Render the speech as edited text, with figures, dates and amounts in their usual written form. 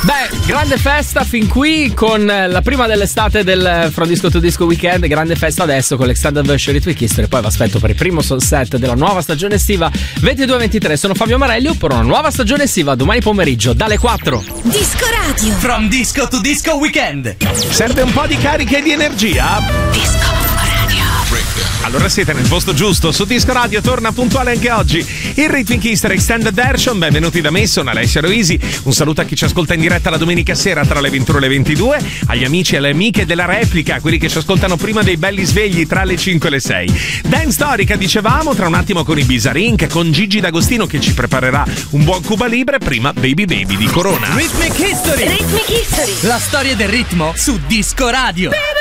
Beh, grande festa fin qui con la prima dell'estate del From Disco to Disco Weekend. Grande festa adesso con l'Extended Version di Twin History. Poi vi aspetto per il primo sunset della nuova stagione estiva 22-23. Sono Fabio Marelli per una nuova stagione estiva domani pomeriggio dalle 4. Disco Radio. From Disco to Disco Weekend. Serve un po' di carica e di energia? Disco Radio. Allora siete nel posto giusto. Su Disco Radio torna puntuale anche oggi il Twin History Extended Version. Benvenuti da me, sono Alessia Roisi. Un saluto a chi ci ascolta in diretta la domenica sera tra le 21 e le 22, agli amici e alle amiche della replica, quelli che ci ascoltano prima dei belli svegli tra le 5 e le 6. Dance storica, dicevamo, tra un attimo con i Bizarink, con Gigi D'Agostino che ci preparerà un buon Cuba Libre. Prima Baby Baby di Corona. Rhythmic History. Rhythmic History. La storia del ritmo su Disco Radio.